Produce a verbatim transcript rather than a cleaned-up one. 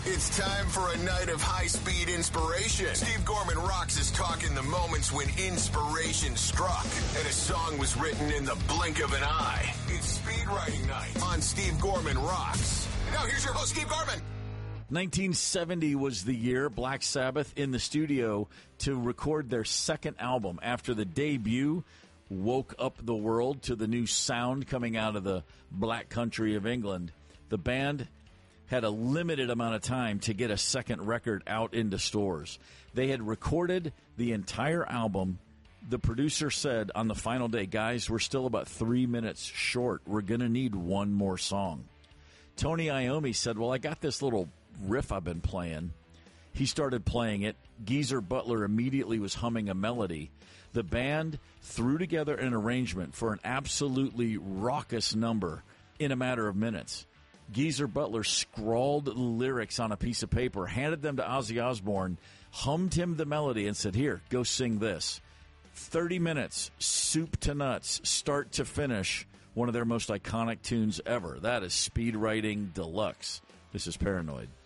It's time for a night of high-speed inspiration. Steve Gorman Rocks is talking the moments when inspiration struck and a song was written in the blink of an eye. It's Speed Writing Night on Steve Gorman Rocks. Now here's your host, Steve Gorman. nineteen seventy was the year Black Sabbath in the studio to record their second album after the debut woke up the world to the new sound coming out of the black country of England. The band had a limited amount of time to get a second record out into stores. They had recorded the entire album. The producer said on the final day, guys, we're still about three minutes short. We're going to need one more song. Tony Iommi said, well, I got this little riff I've been playing. He started playing it. Geezer Butler immediately was humming a melody. The band threw together an arrangement for an absolutely raucous number in a matter of minutes. Geezer Butler scrawled lyrics on a piece of paper, handed them to Ozzy Osbourne, hummed him the melody, and said, here, go sing this. thirty minutes, soup to nuts, start to finish, one of their most iconic tunes ever. That is Speed Writing Deluxe. This is Paranoid.